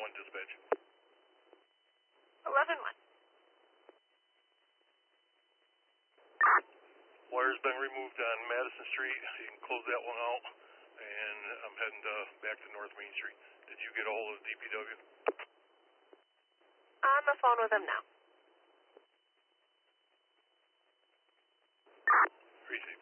dispatch. 11-1. Wire's been removed on Madison Street. You can close that one out. And I'm heading back to North Main Street. Did you get a hold of DPW? On the phone with them now. Receive.